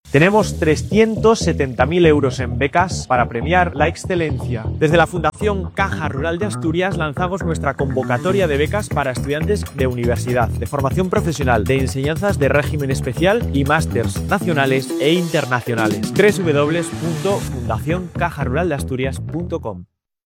Tenemos 370.000 euros en becas para premiar la excelencia. Desde la Fundación Caja Rural de Asturias lanzamos nuestra convocatoria de becas para estudiantes de universidad, de formación profesional, de enseñanzas de régimen especial y másters nacionales e internacionales. www.fundacioncajaruraldeasturias.com.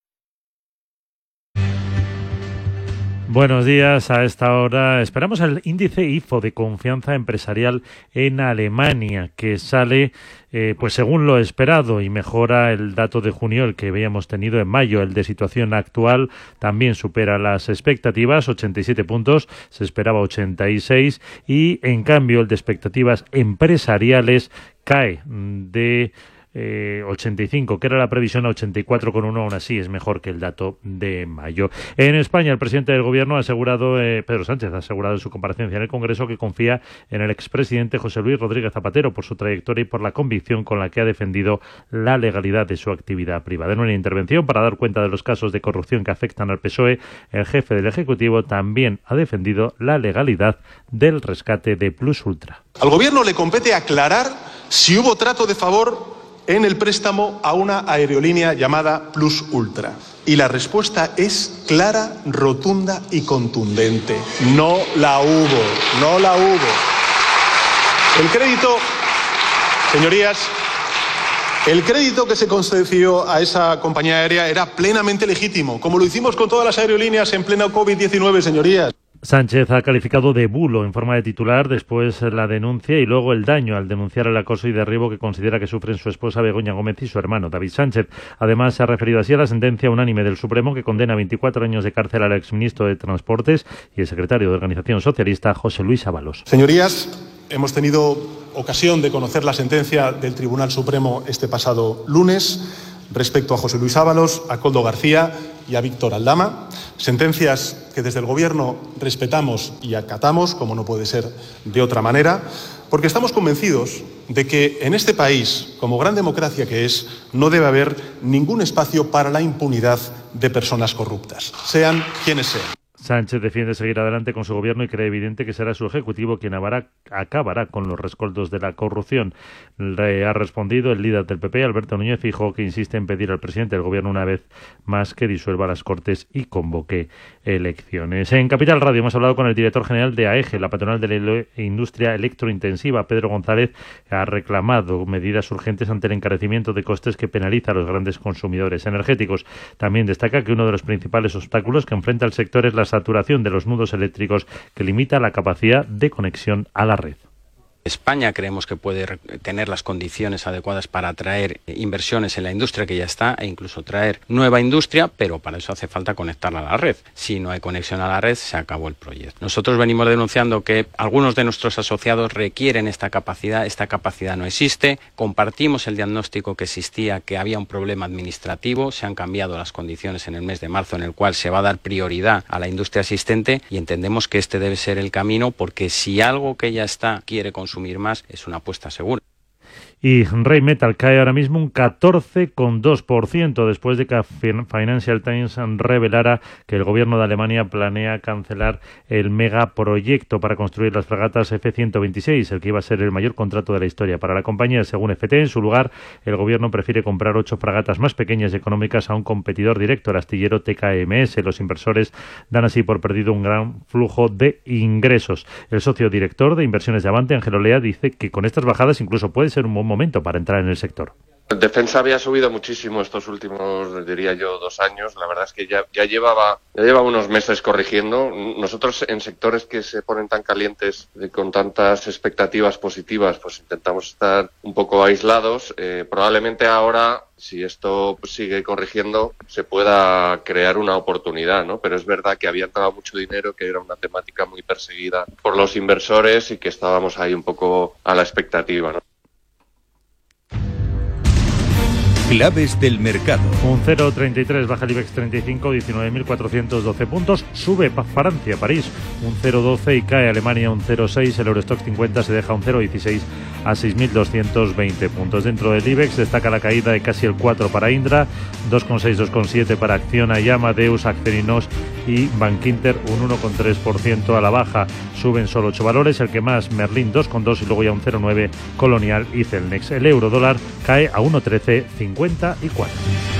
Buenos días. A esta hora esperamos el índice IFO de confianza empresarial en Alemania, que sale pues según lo esperado y mejora el dato de junio, el que habíamos tenido en mayo. El de situación actual también supera las expectativas, 87 puntos, se esperaba 86, y en cambio el de expectativas empresariales cae de 85, que era la previsión, a 84,1. Aún así es mejor que el dato de mayo. En España, el presidente del Gobierno ha asegurado, Pedro Sánchez ha asegurado en su comparecencia en el Congreso, que confía en el expresidente José Luis Rodríguez Zapatero por su trayectoria y por la convicción con la que ha defendido la legalidad de su actividad privada. En una intervención para dar cuenta de los casos de corrupción que afectan al PSOE, el jefe del Ejecutivo también ha defendido la legalidad del rescate de Plus Ultra. Al Gobierno le compete aclarar si hubo trato de favor en el préstamo a una aerolínea llamada Plus Ultra. Y la respuesta es clara, rotunda y contundente. No la hubo, no la hubo. El crédito, señorías, el crédito que se concedió a esa compañía aérea era plenamente legítimo, como lo hicimos con todas las aerolíneas en pleno COVID-19, señorías. Sánchez ha calificado de bulo en forma de titular, después la denuncia y luego el daño al denunciar el acoso y derribo que considera que sufren su esposa Begoña Gómez y su hermano David Sánchez. Además, se ha referido así a la sentencia unánime del Supremo, que condena a 24 años de cárcel al exministro de Transportes y el secretario de Organización Socialista, José Luis Ábalos. Señorías, hemos tenido ocasión de conocer la sentencia del Tribunal Supremo este pasado lunes respecto a José Luis Ábalos, a Koldo García y a Víctor Aldama, sentencias que desde el Gobierno respetamos y acatamos, como no puede ser de otra manera, porque estamos convencidos de que en este país, como gran democracia que es, no debe haber ningún espacio para la impunidad de personas corruptas, sean quienes sean. Sánchez defiende seguir adelante con su gobierno y cree evidente que será su ejecutivo quien acabará con los rescoldos de la corrupción. Le ha respondido el líder del PP, Alberto Núñez Feijóo, que insiste en pedir al presidente del gobierno una vez más que disuelva las Cortes y convoque elecciones. En Capital Radio hemos hablado con el director general de AEGE, la patronal de la industria electrointensiva. Pedro González ha reclamado medidas urgentes ante el encarecimiento de costes que penaliza a los grandes consumidores energéticos. También destaca que uno de los principales obstáculos que enfrenta el sector es la saturación de los nudos eléctricos, que limita la capacidad de conexión a la red. España creemos que puede tener las condiciones adecuadas para atraer inversiones en la industria que ya está e incluso traer nueva industria, pero para eso hace falta conectarla a la red. Si no hay conexión a la red, se acabó el proyecto. Nosotros venimos denunciando que algunos de nuestros asociados requieren esta capacidad no existe. Compartimos el diagnóstico que existía, que había un problema administrativo, se han cambiado las condiciones en el mes de marzo en el cual se va a dar prioridad a la industria existente y entendemos que este debe ser el camino, porque si algo que ya está quiere consumir más, es una apuesta segura. Y Rheinmetall cae ahora mismo un 14,2% después de que Financial Times revelara que el gobierno de Alemania planea cancelar el megaproyecto para construir las fragatas F-126, el que iba a ser el mayor contrato de la historia para la compañía. Según FT, en su lugar, el gobierno prefiere comprar 8 fragatas más pequeñas y económicas a un competidor directo, el astillero TKMS. Los inversores dan así por perdido un gran flujo de ingresos. El socio director de inversiones de Avante, Ángel Olea, dice que con estas bajadas incluso puede ser un buen momento para entrar en el sector. Defensa había subido muchísimo estos últimos, diría yo, 2 años. La verdad es que ya llevaba unos meses corrigiendo. Nosotros, en sectores que se ponen tan calientes, con tantas expectativas positivas, pues intentamos estar un poco aislados. Probablemente ahora, si esto sigue corrigiendo, se pueda crear una oportunidad, ¿no? Pero es verdad que había entrado mucho dinero, que era una temática muy perseguida por los inversores y que estábamos ahí un poco a la expectativa, ¿no? Claves del mercado. Un 0,33 baja el IBEX 35, 19.412 puntos. Sube Francia, París, un 0,12 y cae Alemania un 0,6. El Eurostock 50 se deja un 0,16 a 6.220 puntos. Dentro del IBEX destaca la caída de casi el 4 para Indra, 2,6, 2,7 para Acciona y Amadeus, Acerinox y Bankinter un 1,3% a la baja. Suben solo 8 valores, el que más Merlin 2,2 y luego ya un 0,9 Colonial y Celnex. El euro dólar cae a 1,1354.